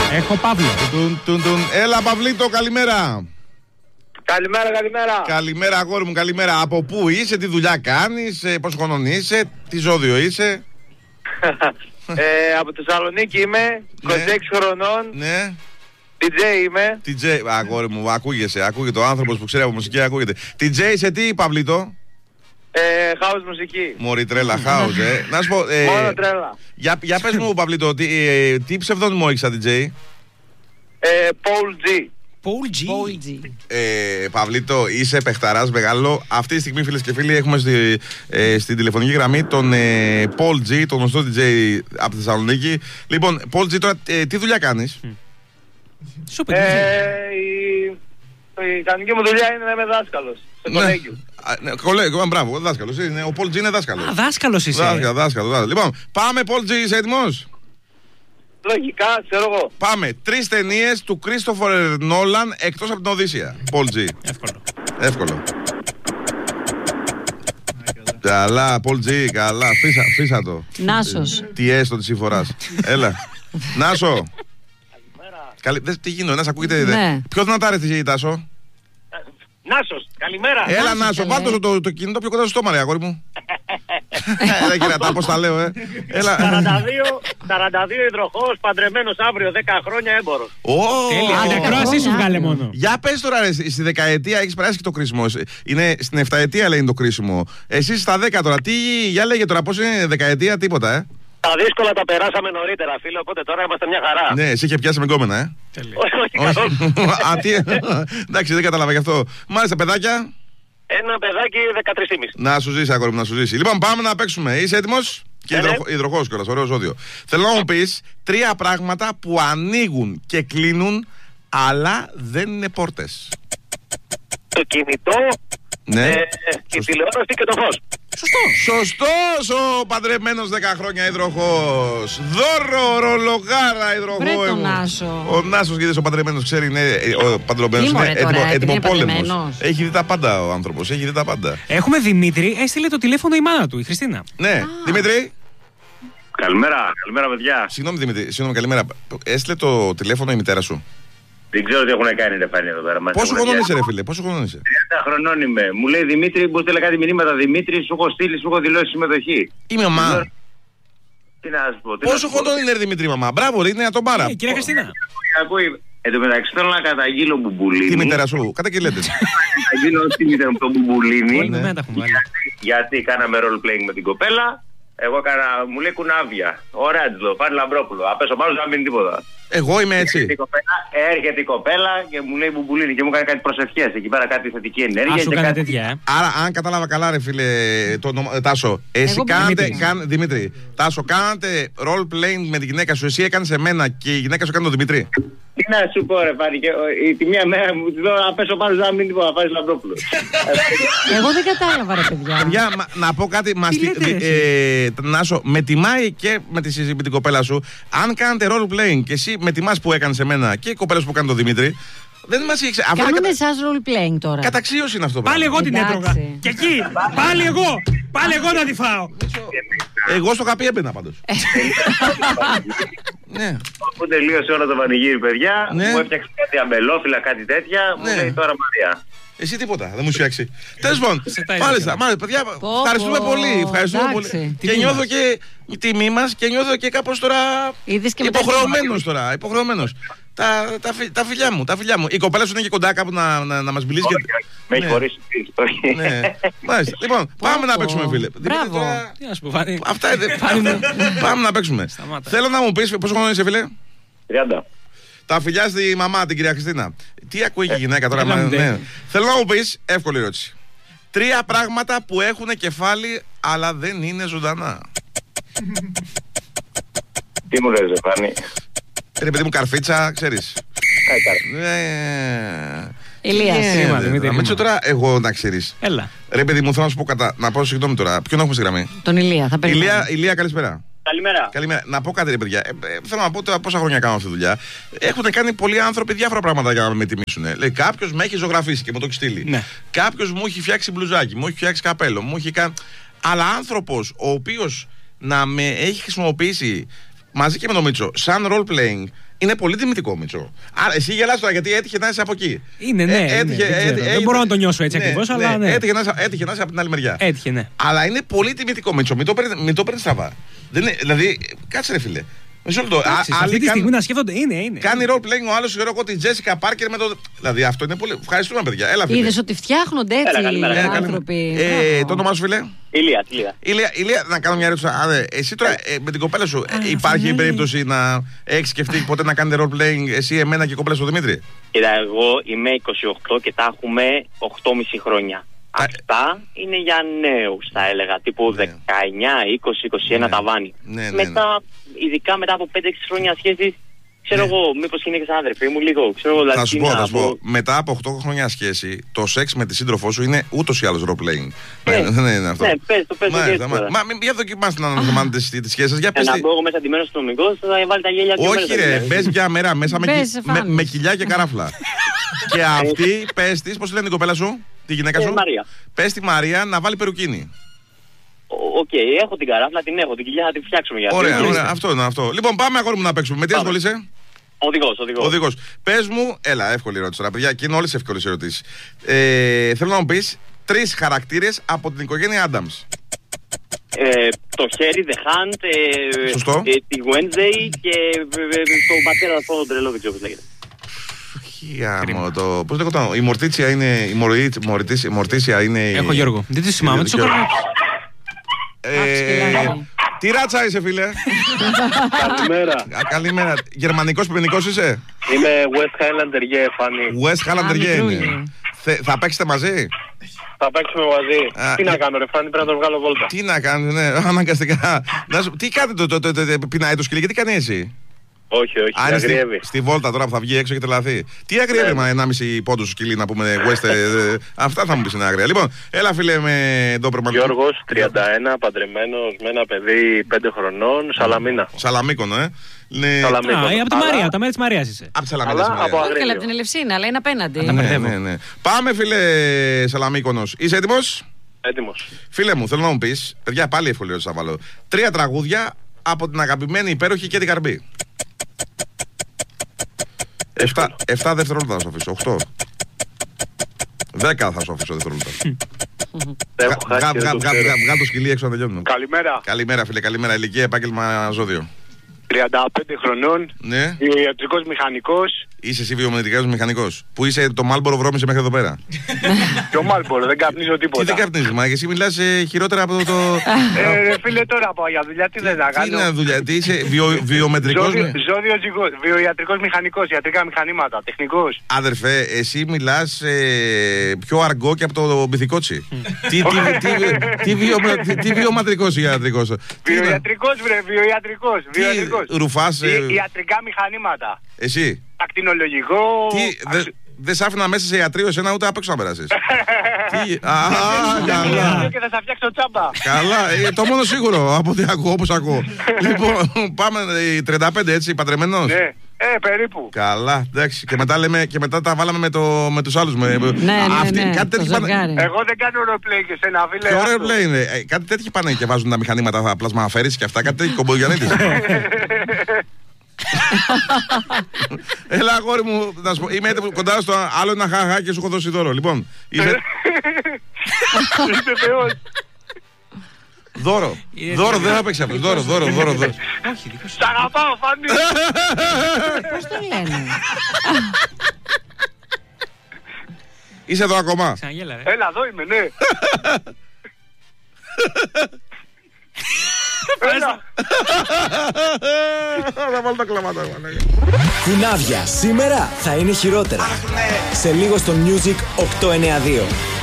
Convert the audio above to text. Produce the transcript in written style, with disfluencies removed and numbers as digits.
Έχω Παύλο. Έλα Παυλίτο, καλημέρα. Καλημέρα. Καλημέρα αγόρι μου, καλημέρα. Από πού είσαι, τι δουλειά κάνεις, πόσο χρονών είσαι, τι ζώδιο είσαι? Από Θεσσαλονίκη είμαι, 26 χρονών. Ναι. DJ είμαι. DJ, αγόρι μου, ακούγεται ο άνθρωπος που ξέρει από μουσική, ακούγεται. DJ σε τι, Παυλίτο? House μουσική. Μωρή τρέλα, house, Να σου πω, Μόνο τρέλα. για πες μου Παυλίτο, τι ψευδόνυμο έχεις σαν DJ? Paul G. Paul G. Παυλίτο, είσαι παιχταράς μεγάλο. Αυτή τη στιγμή, φίλες και φίλοι, έχουμε στην τηλεφωνική γραμμή τον Paul G, τον γνωστό DJ από τη Θεσσαλονίκη. Λοιπόν, Paul G, τώρα τι δουλειά κάνεις? Η κανονική μου δουλειά είναι να είμαι δάσκαλος σε κολέγιο. Κολέγιο, μπράβο, δάσκαλος. Ο Paul G είναι δάσκαλος. Δάσκαλος είσαι. Δάσκαλος. Λοιπόν, πάμε Paul G, είσαι έτοιμος? Λογικά, ξέρω εγώ. Πάμε. 3 ταινίες του Christopher Nolan εκτός από την Οδύσσεια. Paul G. Εύκολο. Καλά, Paul G, καλά. Φύσα το. Νάσος. Τι έστω τη συμφοράς. Έλα. Νάσο. Καλημέρα. Τι γίνεται, ένας ακούγεται. Ναι. Πιο δυνατά ρε τη Τάσο. Νάσος, καλημέρα. Έλα Νάσο, βάλτε το κινητό πιο κοντά στο στόμα ρε αγόρι μου. Έλα κύριε τα, πώς τα λέω, Έλα. 42 υδροχός, παντρεμένος αύριο, 10 χρόνια έμπορος. Τέλεια, ακρόαση σου βγάλε μόνο. Για πες τώρα ρε, στη δεκαετία έχεις περάσει και το κρίσιμο. Είναι στην 7ετία λέει είναι το κρίσιμο. Εσείς στα 10 τώρα, για λέγε τώρα πώς είναι δεκαετία, τίποτα Τα δύσκολα τα περάσαμε νωρίτερα φίλε, οπότε τώρα είμαστε μια χαρά. Ναι, εσύ είχε πιάσει με γκόμενα, Όχι καθόλου. Εντάξει, δεν κατάλαβα γι' αυτό. Μάλιστα, παιδάκια. Ένα παιδάκι 13,5. Να σου ζήσει, αγόρι μου, να σου ζήσει. Λοιπόν, πάμε να παίξουμε. Είσαι έτοιμος? Και υδροχός κιόλας, ωραίο ζώδιο. Θέλω να μου πεις 3 πράγματα που ανοίγουν και κλείνουν, αλλά δεν είναι πόρτες. Το κινητό, Ναι. η τηλεόραση και το φως. Σωστός ο παντρεμένος 10 χρόνια υδροχός. Δώρο, ρολογάρα υδροχό. Βρε τον μου. Νάσο. Ο Νάσος, γιατί ο παντρεμένος ξέρει, ο παντρεμένος είναι έτοιμοπόλεμος. Έχει δει τα πάντα ο άνθρωπος, έχει δει τα πάντα. Έχουμε Δημήτρη, έστειλε το τηλέφωνο η μάνα του, η Χριστίνα. Ναι, Δημήτρη. Καλημέρα παιδιά. Συγγνώμη Δημήτρη, καλημέρα. Έστειλε το τηλέφωνο η μητέρα σου? Δεν ξέρω τι έχουν κάνει ρε Φάνη εδώ πέρα. Πόσο χρονών είσαι ρε φίλε, πόσο χρονών είσαι? 30 χρονών είμαι. Μου λέει Δημήτρη, μου στέλνε κάτι μηνύματα. Δημήτρη, σου έχω στείλει, σου έχω δηλώσει συμμετοχή. Η μαμά. Τι να σου πω. Πόσο χρονών είναι ρε Δημήτρη μαμά? Μπράβο, είναι να τον πάρα. Κυρία Χριστίνα. Εν τω μεταξύ θέλω να καταγγείλω μπουμπουλίνι. Τη μητέρα σου, καταγγείλετε. Καταγγείλω τη μητέρα μου το μπουμπουλίνι. Γιατί κάναμε role playing με την κοπέλα. Εγώ μου λέει κουνάβια. Ωραία, τη λέω, Φάνη Λαμπρόπουλο. Απέσω πάνω, δεν θα μείνει τίποτα. Εγώ είμαι έτσι. Έρχεται η κοπέλα και μου λέει μπουμπουλίνι και μου κάνει κάτι προσευχές. Εκεί πέρα κάτι θετική ενέργεια. Σου κάνει τέτοια, Άρα, αν κατάλαβα καλά, ρε φίλε, Τάσο, εσύ κάνατε. Δημήτρη, Τάσο, κάνατε role playing με τη γυναίκα σου. Εσύ έκανε εμένα και η γυναίκα σου έκανε τον Δημήτρη. Τι να σου πω, ρε Φάνη, τη μία μέρα μου τη λέω να πέσω πάνω, δεν θα μείνει τίποτα. Φάνη Λαμπρόπουλο. Εγώ δεν κατάλαβα, ρε παιδιά. Παιδιά, να πω κάτι. Νάσο, με τιμάει και με την κοπέλα σου. Αν κάνετε role playing και εσύ με τιμάς που έκανε εμένα και η κοπέλα σου που κάνει τον Δημήτρη, δεν μας είχε ξέρει. Κάνουμε εσάς role playing τώρα. Καταξίωση είναι αυτό. Πάλι εγώ την έτρωγα. Και εκεί, πάλι εγώ να τη φάω. Εγώ στο καπί έμπαινα πάντως. Ναι. Αφού τελείωσε όλο το πανηγύρι, παιδιά, Ναι. μου έφτιαξε κάτι αμπελόφυλλα, κάτι τέτοια, μου λέει τώρα Μαρία. Εσύ τίποτα, δεν μου φτιάξει. Τέλος πάντων, μάλιστα, παιδιά, ευχαριστούμε πολύ. Ευχαριστούμε πολύ. Και νιώθω και η τιμή μας και νιώθω και κάπως τώρα υποχρεωμένος τώρα. Υποχρεωμένος. Τα φιλιά μου. Η κοπέλα σου είναι και κοντά κάπου να μας μιλήσει. Με έχει χωρίσει. Μάλιστα. Λοιπόν, πάμε να παίξουμε, φίλε. Μπράβο. Τι να σου πω, Φάνη. Αυτά είναι. Πάμε να παίξουμε. Θέλω να μου πεις πόσο χρόνο είσαι, φίλε? 30. Τα φιλιά στη μαμά, την κυρία Χριστίνα. Τι ακούει και η γυναίκα τώρα? Ναι. Θέλω να μου πεις, εύκολη ερώτηση. 3 πράγματα που έχουν κεφάλι αλλά δεν είναι ζωντανά. Τι μου λες, Φάνη? Ρε παιδί μου, καρφίτσα, ξέρεις. Ηλίας. Μίτσο τώρα, εγώ να ξέρεις. Έλα. Ρε παιδί μου, θέλω να σου πω να πω συγγνώμη τώρα. Ποιον έχουμε στη γραμμή? Τον Ηλία, θα περιμένω. Ηλία, καλησπέρα. Καλημέρα. Να πω κάτι, ρε παιδιά. Θέλω να πω τώρα πόσα χρόνια κάνω αυτή τη δουλειά. Έχουν κάνει πολλοί άνθρωποι διάφορα πράγματα για να με τιμήσουν. Λέει, κάποιος με έχει ζωγραφίσει και μου το έχει στείλει. Ναι. Κάποιος μου έχει φτιάξει μπλουζάκι, μου έχει φτιάξει καπέλο, μου έχει κάνει. Αλλά άνθρωπος ο οποίος να με έχει χρησιμοποιήσει μαζί και με τον Μίτσο σαν role playing Είναι πολύ τιμητικό, Μίτσο. Άρα εσύ γελάς τώρα γιατί έτυχε να είσαι από εκεί. Είναι, ναι. Δεν μπορώ να το νιώσω έτσι ακριβώς, αλλά ναι. Έτυχε να είσαι από την άλλη μεριά. Έτυχε, ναι. Αλλά είναι πολύ τιμητικό, Μίτσο. Μην το παίρνεις στραβά. Δηλαδή, κάτσε ρε φίλε. Αυτή τη στιγμή να σκέφτονται, είναι. Κάνει role playing ο άλλος, ξέρω εγώ, την Τζέσικα Πάρκερ με το. Δηλαδή αυτό είναι πολύ. Ευχαριστούμε, παιδιά. Έλα, φίλε. Είδες ότι φτιάχνονται έτσι οι άνθρωποι. Το όνομά σου, φίλε. Ηλία, να κάνω μια ερώτηση. Εσύ τώρα με την κοπέλα σου υπάρχει περίπτωση να έχεις σκεφτεί ποτέ να κάνετε role playing εσύ, εμένα και η κοπέλα σου Δημήτρη? Κοίτα, εγώ είμαι 28 και τα έχουμε 8,5 χρόνια. Αυτά είναι για νέους, θα έλεγα, τύπου 19, 20, 21 ταβάνι. Μετά, ειδικά μετά από 5-6 χρόνια σχέσης, ξέρω εγώ, μήπως γυναίκες άδερφοι μου λίγο, ξέρω εγώ, θα σου πω, μετά από 8 χρόνια σχέση, το σεξ με τη σύντροφό σου είναι ούτως ή άλλως role playing. Ναι, είναι αυτό. Ναι, πες το Μα για δοκιμάστε να αναζωμάνετε τις σχέσεις σας. Να μπω εγώ μέσα ντυμένος αστυνομικός, θα βάλει τα γέλια και όχι ρε, μπες μια μέρα μέσα με κοιλιά και καράφλα. Και αυτή, πες της, πώς λένε η κοπέλα σου, τη γυναίκα σου? Μαρία. Πες τη Μαρία να βάλει περουκίνη. Οκ, έχω την καράφλα, την έχω, την κοιλιά θα τη φτιάξουμε για ωραία, αυτό είναι αυτό. Λοιπόν, πάμε αγόρι μου να παίξουμε. Με τι ασχολείσαι? Οδηγός. Πες μου, έλα, εύκολη ερώτηση τώρα, παιδιά, και είναι όλες εύκολες ερωτήσεις. Θέλω να μου πεις 3 χαρακτήρες από την οικογένεια Adams. Το Harry, the Hunt, τη Wednesday και τον πατέρα τον τρελό, δεν ξέρω πώς λέγεται. Πώς λέγονταν, η Μορτίτσια είναι. Η Μορτίσια είναι. Έχω Γιώργο. Δεν τη θυμάμαι, τι σου κάνω. Τι ράτσα είσαι, φίλε? Καλημέρα. Γερμανικός ποινικός είσαι? Είμαι West Highlander, Φάνη. West Highlander είναι. Θα παίξετε μαζί? Θα παίξουμε μαζί. Τι να κάνω, ρε Φάνη, πρέπει να τον βγάλω βόλτα. Τι να κάνεις, ναι, αναγκαστικά. Τι κάνετε πεινάει το σκυλί και τι κάνει εσύ? Όχι, αγριεύει. Στη βόλτα τώρα που θα βγει έξω και τρελαθεί. Τι αγριεύει, μα 1,5 πόντο σου σκυλί να πούμε West. Αυτά θα μου πει είναι αγρία. Λοιπόν, έλα φίλε με τον προμανικό. Γιώργος, 31, παντρεμένος με ένα παιδί 5 χρονών, Σαλαμίνα. Σαλαμίκονο, Ναι. Από τη Μαρία, τα μέρη της Μαρίας είσαι. Από τη Σαλαμίνα. Όχι, από την Ελευσίνα, αλλά είναι απέναντι. Ναι. Πάμε φίλε Σαλαμίκονος. Είσαι έτοιμος? Έτοιμος. Φίλε μου, θέλω να μου πεις, παιδιά, πάλι εύκολο θα βάλω. 3 τραγούδια από την αγαπημένη υπέροχη και την Καρμπή. 7 δευτερόλεπτα θα σου αφήσω. 8. 10 θα σου αφήσω δευτερόλεπτα. Βγάλ' το σκυλί έξω να τελειώνουμε. Καλημέρα φίλε, καλημέρα. Ηλικία, επάγγελμα, ζώδιο. 35 χρονών. Ναι. Βιοιατρικός μηχανικός. Είσαι εσύ βιομηχανικός μηχανικός. Που είσαι το Μάλμπορο βρώμησε μέχρι εδώ πέρα. Ποιο Μάλμπορο, δεν καπνίζω τίποτα. Τι δεν καπνίζεις, μα εσύ μιλάς χειρότερα από το. Φίλε, τώρα πάω για δουλειά, τι δεν θα κάνω. Τι είναι δουλειά, τι είσαι βιομετρικός. Βιοιατρικός μηχανικός, ιατρικά μηχανήματα, τεχνικός. Αδερφέ, εσύ μιλάς πιο αργό και από το Μπιθικότσι. Τι βιομετρικός ή ιατρικός? Βιοιατρικός, βρε, βιοιατρικός. Ρουφάς. Ιατρικά μηχανήματα. Εσύ. Ακτινολογικό. Δεν σ' άφηνα μέσα σε ιατρείο εσένα ούτε απ' έξω να περάσεις. Καλά. Και θα σας φτιάξω τσάμπα. Καλά, το μόνο σίγουρο από ό,τι ακούω, όπως ακούω. Λοιπόν, πάμε 35 έτσι, παντρεμένος. Ναι. Περίπου. Καλά, εντάξει. Και μετά τα βάλαμε με τους άλλους. Ναι. Εγώ δεν κάνω ροπλέι και σένα, φίλε. Ποιο ροπλέι είναι? Κάτι τέτοιο πάνε και βάζουν τα μηχανήματα, πλασμααφέρεις και αυτά. Κάτι τέτοιο κομπογιανίτης. Έλα αγόρι μου, να σου πω, είμαι κοντά στο άλλο ένα χαχά και σου έχω δώσει δώρο. Λοιπόν, είσαι θεός. Δώρο, δεν θα παίξει αυτό. Δώρο. Σ' αγαπάω, Φάνη. Πώς το λένε? Είσαι εδώ ακόμα? Έλα, εδώ είμαι, ναι. Θα βάλω τα κλαμάτα. Κουνάβια, σήμερα θα είναι χειρότερα. Σε λίγο στο Music 892.